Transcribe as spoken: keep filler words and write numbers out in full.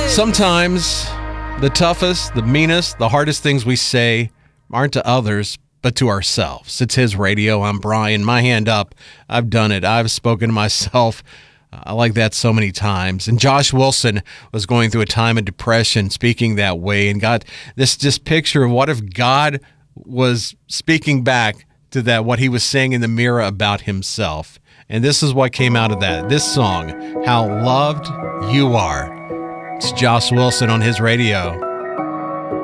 Sometimes the toughest, the meanest, the hardest things we say aren't to others, but to ourselves. It's His Radio. I'm Brian. My hand up. I've done it. I've spoken to myself I like that so many times. And Josh Wilson was going through a time of depression, speaking that way, and got this just picture of what if God was speaking back to that, what he was saying in the mirror about himself. And this is what came out of that. This song, How Loved You Are. It's Josh Wilson on His Radio.